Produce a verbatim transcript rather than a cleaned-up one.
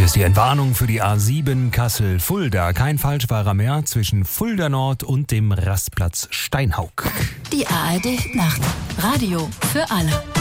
Hier ist die Entwarnung für die A sieben Kassel-Fulda. Kein Falschfahrer mehr zwischen Fulda Nord und dem Rastplatz Steinhaug. Die A R D Nacht. Radio für alle.